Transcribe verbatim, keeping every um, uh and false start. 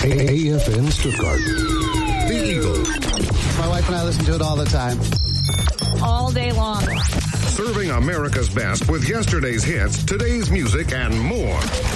A F N Stuttgart. The Eagle. My wife and I listen to it all the time. All day long. Serving America's best with yesterday's hits, today's music, and more.